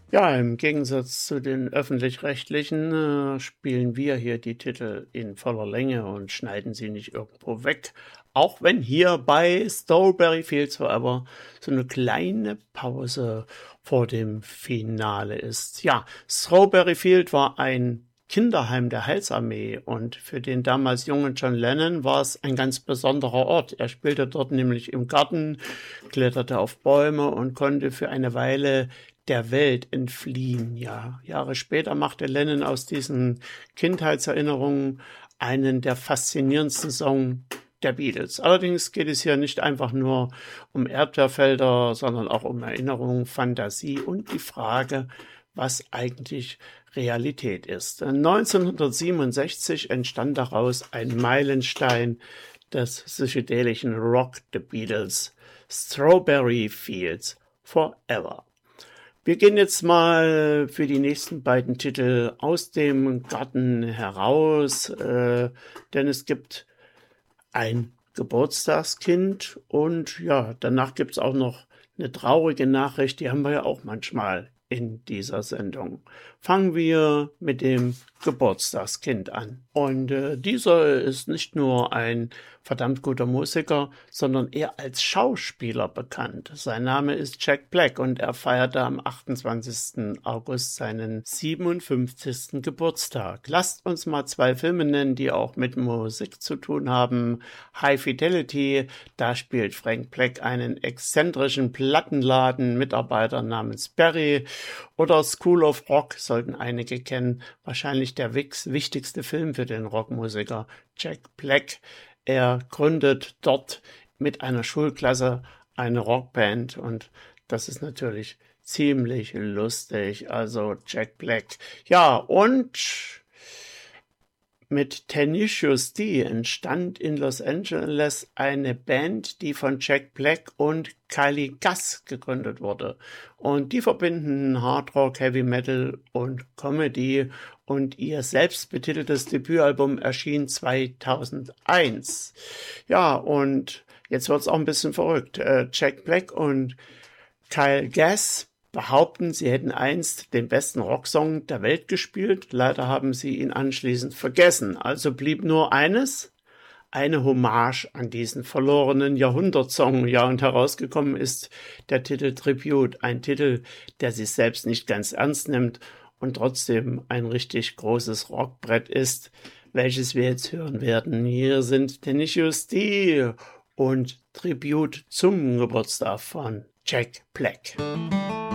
Ja, im Gegensatz zu den öffentlich-rechtlichen spielen wir hier die Titel in voller Länge und schneiden sie nicht irgendwo weg. Auch wenn hier bei Strawberry Fields Forever so eine kleine Pause vor dem Finale ist. Ja, Strawberry Field war ein Kinderheim der Heilsarmee und für den damals jungen John Lennon war es ein ganz besonderer Ort. Er spielte dort nämlich im Garten, kletterte auf Bäume und konnte für eine Weile der Welt entfliehen. Ja, Jahre später machte Lennon aus diesen Kindheitserinnerungen einen der faszinierendsten Songs der Beatles. Allerdings geht es hier nicht einfach nur um Erdbeerfelder, sondern auch um Erinnerung, Fantasie und die Frage, was eigentlich Realität ist. 1967 entstand daraus ein Meilenstein des psychedelischen Rock The Beatles, Strawberry Fields Forever. Wir gehen jetzt mal für die nächsten beiden Titel aus dem Garten heraus, denn es gibt ein Geburtstagskind und ja, danach gibt es auch noch eine traurige Nachricht, die haben wir ja auch manchmal in dieser Sendung. Fangen wir mit dem Geburtstagskind an. Und dieser ist nicht nur ein verdammt guter Musiker, sondern eher als Schauspieler bekannt. Sein Name ist Jack Black und er feierte am 28. August seinen 57. Geburtstag. Lasst uns mal zwei Filme nennen, die auch mit Musik zu tun haben. High Fidelity, da spielt Frank Black einen exzentrischen Plattenladen-Mitarbeiter namens Barry. Oder School of Rock sollten einige kennen. Wahrscheinlich der wichtigste Film für den Rockmusiker Jack Black. Er gründet dort mit einer Schulklasse eine Rockband und das ist natürlich ziemlich lustig. Also Jack Black. Ja, und mit Tenacious D entstand in Los Angeles eine Band, die von Jack Black und Kylie Guss gegründet wurde. Und die verbinden Hard Rock, Heavy Metal und Comedy. Und ihr selbstbetiteltes Debütalbum erschien 2001. Ja, und jetzt wird's auch ein bisschen verrückt. Jack Black und Kyle Gass behaupten, sie hätten einst den besten Rocksong der Welt gespielt. Leider haben sie ihn anschließend vergessen. Also blieb nur eines, eine Hommage an diesen verlorenen Jahrhundertsong. Ja, und herausgekommen ist der Titel Tribute. Ein Titel, der sich selbst nicht ganz ernst nimmt und trotzdem ein richtig großes Rockbrett ist, welches wir jetzt hören werden. Hier sind Tenacious D und Tribute zum Geburtstag von Jack Black.